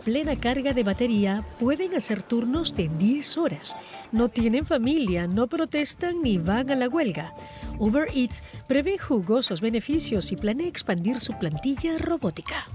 plena carga de batería pueden hacer turnos de 10 horas. No tienen familia, no protestan ni van a la huelga. Uber Eats prevé jugosos beneficios y planea expandir su plantilla robótica.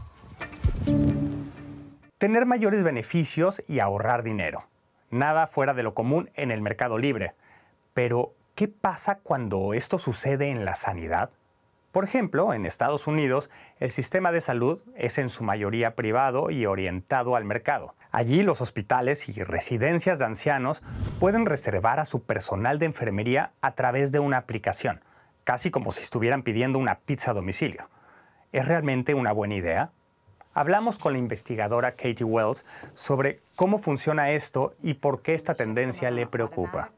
Tener mayores beneficios y ahorrar dinero. Nada fuera de lo común en el mercado libre. Pero, ¿qué pasa cuando esto sucede en la sanidad? Por ejemplo, en Estados Unidos, el sistema de salud es en su mayoría privado y orientado al mercado. Allí los hospitales y residencias de ancianos pueden reservar a su personal de enfermería a través de una aplicación, casi como si estuvieran pidiendo una pizza a domicilio. ¿Es realmente una buena idea? Hablamos con la investigadora Katie Wells sobre cómo funciona esto y por qué esta tendencia le preocupa.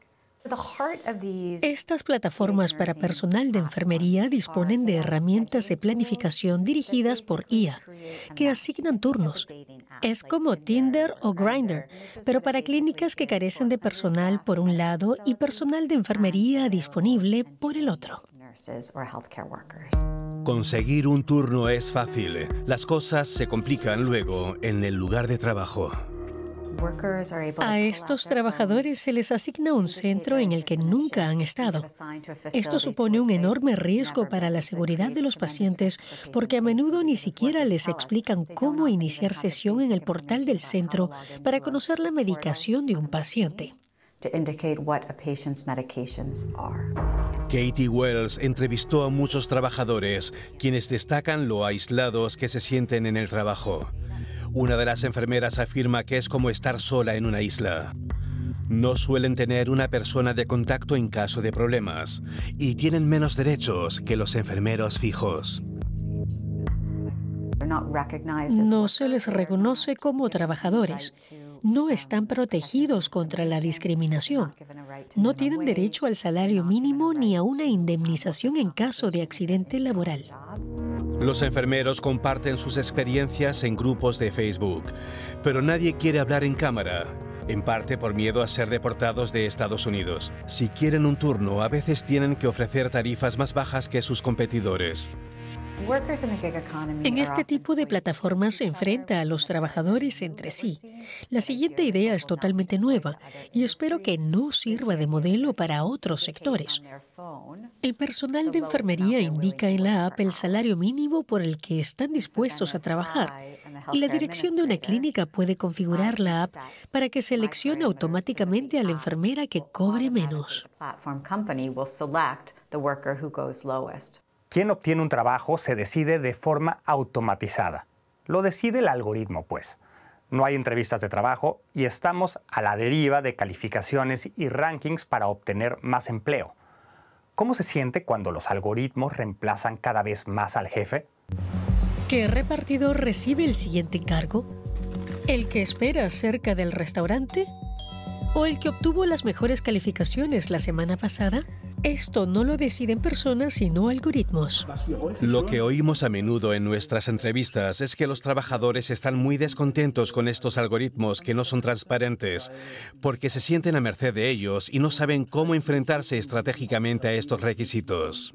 Estas plataformas para personal de enfermería disponen de herramientas de planificación dirigidas por IA, que asignan turnos. Es como Tinder o Grindr, pero para clínicas que carecen de personal por un lado y personal de enfermería disponible por el otro. Conseguir un turno es fácil. Las cosas se complican luego en el lugar de trabajo. A estos trabajadores se les asigna un centro en el que nunca han estado. Esto supone un enorme riesgo para la seguridad de los pacientes porque a menudo ni siquiera les explican cómo iniciar sesión en el portal del centro para conocer la medicación de un paciente. Katie Wells entrevistó a muchos trabajadores, quienes destacan lo aislados que se sienten en el trabajo. Una de las enfermeras afirma que es como estar sola en una isla. No suelen tener una persona de contacto en caso de problemas y tienen menos derechos que los enfermeros fijos. No se les reconoce como trabajadores. No están protegidos contra la discriminación. No tienen derecho al salario mínimo ni a una indemnización en caso de accidente laboral. Los enfermeros comparten sus experiencias en grupos de Facebook, pero nadie quiere hablar en cámara, en parte por miedo a ser deportados de Estados Unidos. Si quieren un turno, a veces tienen que ofrecer tarifas más bajas que sus competidores. En este tipo de plataformas se enfrenta a los trabajadores entre sí. La siguiente idea es totalmente nueva y espero que no sirva de modelo para otros sectores. El personal de enfermería indica en la app el salario mínimo por el que están dispuestos a trabajar y la dirección de una clínica puede configurar la app para que seleccione automáticamente a la enfermera que cobre menos. Quien obtiene un trabajo se decide de forma automatizada. Lo decide el algoritmo, pues. No hay entrevistas de trabajo y estamos a la deriva de calificaciones y rankings para obtener más empleo. ¿Cómo se siente cuando los algoritmos reemplazan cada vez más al jefe? ¿Qué repartidor recibe el siguiente encargo? ¿El que espera cerca del restaurante? ¿O el que obtuvo las mejores calificaciones la semana pasada? Esto no lo deciden personas, sino algoritmos. Lo que oímos a menudo en nuestras entrevistas es que los trabajadores están muy descontentos con estos algoritmos que no son transparentes, porque se sienten a merced de ellos y no saben cómo enfrentarse estratégicamente a estos requisitos.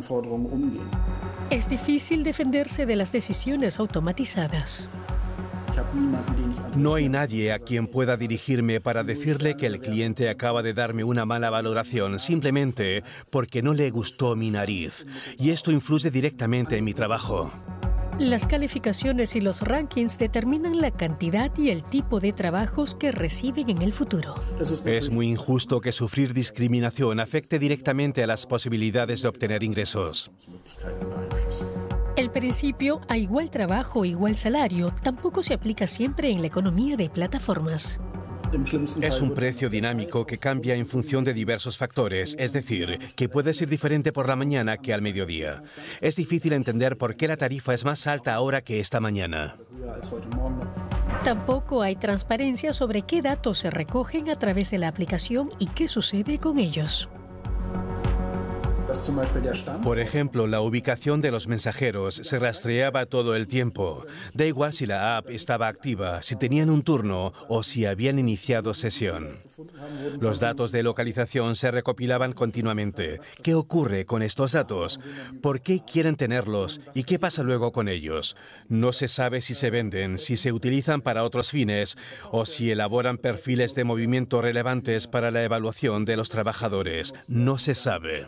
Es difícil defenderse de las decisiones automatizadas. No hay nadie a quien pueda dirigirme para decirle que el cliente acaba de darme una mala valoración simplemente porque no le gustó mi nariz. Y esto influye directamente en mi trabajo. Las calificaciones y los rankings determinan la cantidad y el tipo de trabajos que reciben en el futuro. Es muy injusto que sufrir discriminación afecte directamente a las posibilidades de obtener ingresos. El principio a igual trabajo, igual salario tampoco se aplica siempre en la economía de plataformas. Es un precio dinámico que cambia en función de diversos factores, es decir, que puede ser diferente por la mañana que al mediodía. Es difícil entender por qué la tarifa es más alta ahora que esta mañana. Tampoco hay transparencia sobre qué datos se recogen a través de la aplicación y qué sucede con ellos. Por ejemplo, la ubicación de los mensajeros se rastreaba todo el tiempo. Da igual si la app estaba activa, si tenían un turno o si habían iniciado sesión. Los datos de localización se recopilaban continuamente. ¿Qué ocurre con estos datos? ¿Por qué quieren tenerlos? ¿Y qué pasa luego con ellos? No se sabe si se venden, si se utilizan para otros fines o si elaboran perfiles de movimiento relevantes para la evaluación de los trabajadores. No se sabe.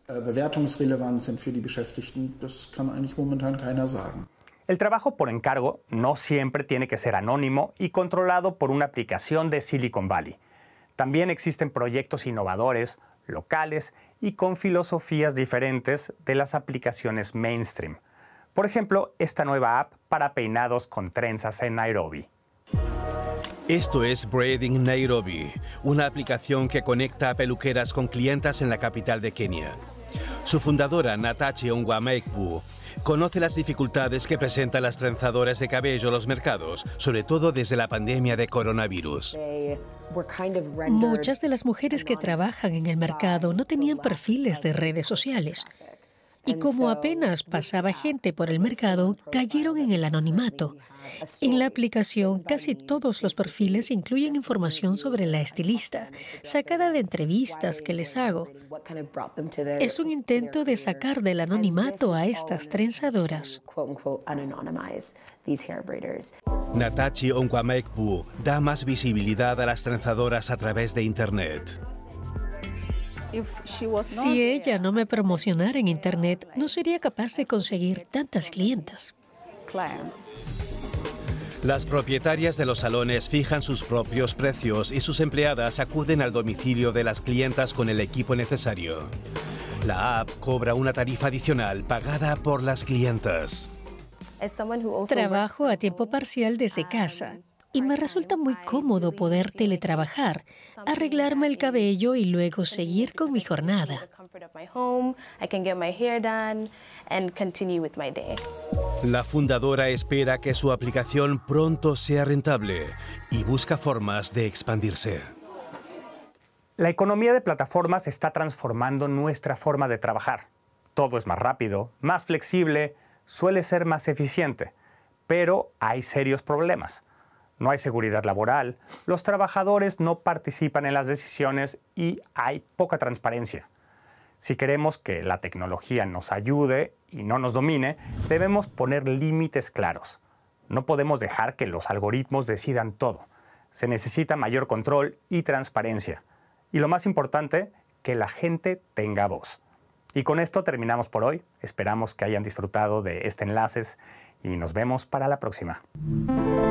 El trabajo por encargo no siempre tiene que ser anónimo y controlado por una aplicación de Silicon Valley. También existen proyectos innovadores, locales y con filosofías diferentes de las aplicaciones mainstream. Por ejemplo, esta nueva app para peinados con trenzas en Nairobi. Esto es Braiding Nairobi, una aplicación que conecta a peluqueras con clientas en la capital de Kenia. Su fundadora, Natachi Ongwameikbu, conoce las dificultades que presentan las trenzadoras de cabello en los mercados, sobre todo desde la pandemia de coronavirus. Muchas de las mujeres que trabajan en el mercado no tenían perfiles de redes sociales. Y como apenas pasaba gente por el mercado, cayeron en el anonimato. En la aplicación, casi todos los perfiles incluyen información sobre la estilista, sacada de entrevistas que les hago. Es un intento de sacar del anonimato a estas trenzadoras. Natachi Ongwameikbu da más visibilidad a las trenzadoras a través de Internet. Si ella no me promocionara en Internet, no sería capaz de conseguir tantas clientas. Las propietarias de los salones fijan sus propios precios y sus empleadas acuden al domicilio de las clientas con el equipo necesario. La app cobra una tarifa adicional pagada por las clientas. Trabajo a tiempo parcial desde casa y me resulta muy cómodo poder teletrabajar, arreglarme el cabello y luego seguir con mi jornada. La fundadora espera que su aplicación pronto sea rentable y busca formas de expandirse. La economía de plataformas está transformando nuestra forma de trabajar. Todo es más rápido, más flexible, suele ser más eficiente, pero hay serios problemas. No hay seguridad laboral, los trabajadores no participan en las decisiones y hay poca transparencia. Si queremos que la tecnología nos ayude y no nos domine, debemos poner límites claros. No podemos dejar que los algoritmos decidan todo. Se necesita mayor control y transparencia. Y lo más importante, que la gente tenga voz. Y con esto terminamos por hoy. Esperamos que hayan disfrutado de este enlace y nos vemos para la próxima.